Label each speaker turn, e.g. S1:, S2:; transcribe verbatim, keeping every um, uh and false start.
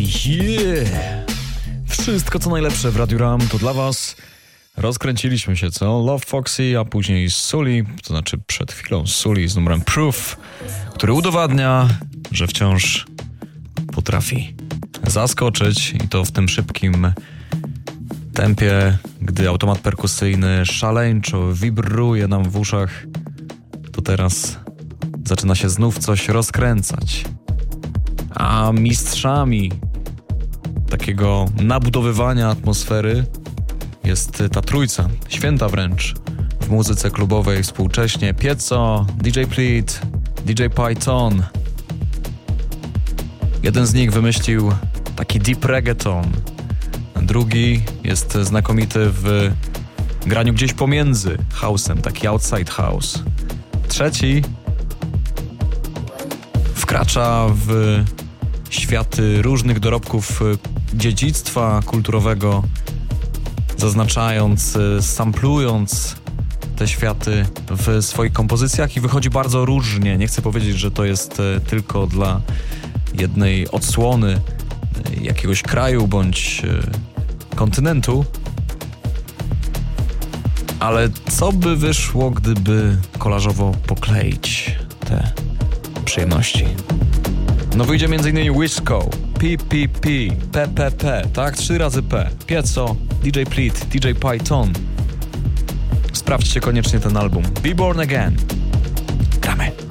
S1: Yeah! Wszystko co najlepsze w Radiu Ram to dla was. Rozkręciliśmy się, co? Love Foxy, a później Sully, to znaczy przed chwilą Sully z numerem Proof, który udowadnia, że wciąż potrafi zaskoczyć i to w tym szybkim tempie, gdy automat perkusyjny szaleńczo wibruje nam w uszach, to teraz zaczyna się znów coś rozkręcać. A mistrzami takiego nabudowywania atmosfery jest ta trójca, święta wręcz w muzyce klubowej współcześnie. Pieco, D J Pleat, D J Python. Jeden z nich wymyślił taki deep reggaeton, drugi jest znakomity w graniu gdzieś pomiędzy house'em, taki outside house. Trzeci wkracza w światy różnych dorobków dziedzictwa kulturowego, zaznaczając, samplując te światy w swoich kompozycjach i wychodzi bardzo różnie. Nie chcę powiedzieć, że to jest tylko dla jednej odsłony jakiegoś kraju bądź kontynentu, ale co by wyszło, gdyby kolażowo pokleić te przyjemności? No wyjdzie m.in. Wisco, P P P, P P P, tak? Trzy razy P. Pieco, D J Pleat, D J Python. Sprawdźcie koniecznie ten album. Be Born Again. Gramy.